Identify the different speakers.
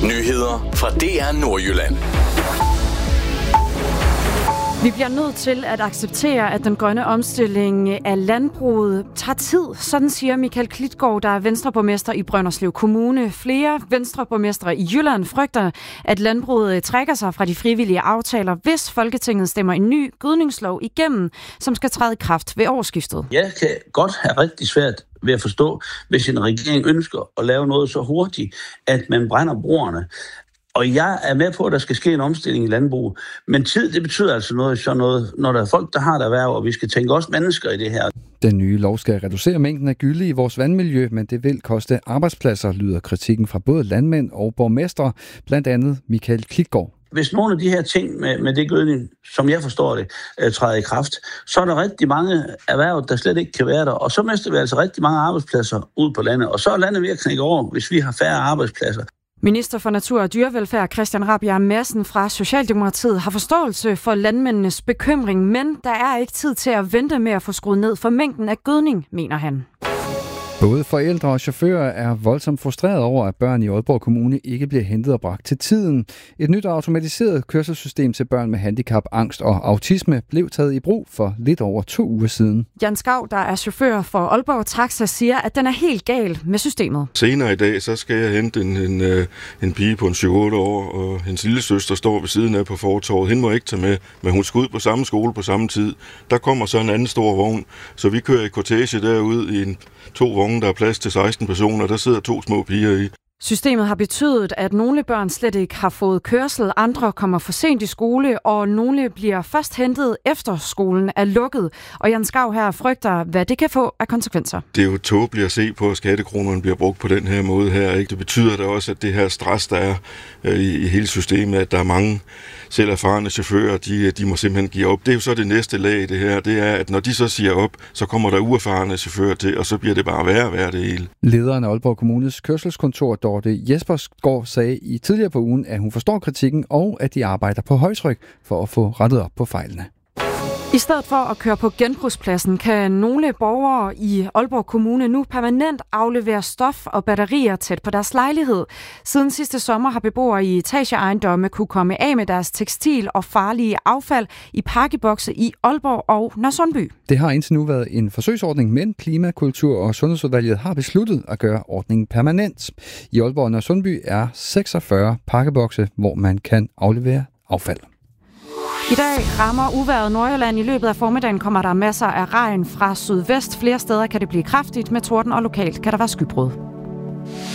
Speaker 1: Nyheder fra DR Nordjylland.
Speaker 2: Vi bliver nødt til at acceptere, at den grønne omstilling af landbruget tager tid. Sådan siger Michael Klitgaard, der er venstreborgmester i Brønderslev Kommune. Flere venstreborgmestre i Jylland frygter, at landbruget trækker sig fra de frivillige aftaler, hvis Folketinget stemmer en ny gødningslov igennem, som skal træde i kraft ved årsskiftet.
Speaker 3: Jeg kan godt have rigtig svært ved at forstå, hvis en regering ønsker at lave noget så hurtigt, at man brænder broerne. Og jeg er med på, at der skal ske en omstilling i landbruget. Men tid, det betyder altså noget, når der er folk, der har et erhverv, og vi skal tænke også mennesker i det her.
Speaker 4: Den nye lov skal reducere mængden af gylle i vores vandmiljø, men det vil koste arbejdspladser, lyder kritikken fra både landmænd og borgmestre, blandt andet Michael Klitgaard.
Speaker 3: Hvis nogle af de her ting med det gødning, som jeg forstår det, træder i kraft, så er der rigtig mange erhverv, der slet ikke kan være der. Og så mister vi altså rigtig mange arbejdspladser ud på landet. Og så er landet ved at knække over, hvis vi har færre arbejdspladser.
Speaker 2: Minister for Natur og Dyrevelfærd Christian Rabjerg Madsen fra Socialdemokratiet har forståelse for landmændenes bekymring, men der er ikke tid til at vente med at få skruet ned for mængden af gødning, mener han.
Speaker 4: Både forældre og chauffører er voldsomt frustreret over, at børn i Aalborg Kommune ikke bliver hentet og bragt til tiden. Et nyt automatiseret kørselssystem til børn med handicap, angst og autisme blev taget i brug for lidt over 2 uger siden.
Speaker 2: Jan Skau, der er chauffør for Aalborg Taxa, siger, at den er helt gal med systemet.
Speaker 5: Senere i dag, så skal jeg hente en pige på 7-8 år, og hendes lille søster står ved siden af på fortovet. Hende må ikke tage med, men hun skal ud på samme skole på samme tid. Der kommer så en anden stor vogn, så vi kører i kortege derud i 2 vogne, der er plads til 16 personer. Der sidder 2 små piger i.
Speaker 2: Systemet har betydet, at nogle børn slet ikke har fået kørsel, andre kommer for sent i skole, og nogle bliver først hentet efter skolen er lukket. Og Jan Skau her frygter, hvad det kan få af konsekvenser.
Speaker 5: Det er jo tåbeligt at se på, at skattekronerne bliver brugt på den her måde her. Ikke? Det betyder da også, at det her stress, der er i hele systemet, at der er mange selv erfarne chauffører, de må simpelthen give op. Det er jo så det næste lag i det her, det er, at når de så siger op, så kommer der uerfarne chauffører til, og så bliver det bare værre det hele.
Speaker 4: Lederen af Aalborg Kommunes kørselskontor, Dorte Jespersgaard, sagde i tidligere på ugen, at hun forstår kritikken, og at de arbejder på højtryk for at få rettet op på fejlene.
Speaker 2: I stedet for at køre på genbrugspladsen, kan nogle borgere i Aalborg Kommune nu permanent aflevere stof og batterier tæt på deres lejlighed. Siden sidste sommer har beboere i etageejendomme kunne komme af med deres tekstil og farlige affald i pakkebokse i Aalborg og Nørresundby.
Speaker 4: Det har indtil nu været en forsøgsordning, men Klima-, Kultur- og Sundhedsudvalget har besluttet at gøre ordningen permanent. I Aalborg og Nørresundby er 46 pakkebokse, hvor man kan aflevere affald.
Speaker 2: I dag rammer uvejret Nordjylland. I løbet af formiddagen kommer der masser af regn fra sydvest. Flere steder kan det blive kraftigt med torden, og lokalt kan der være skybrud.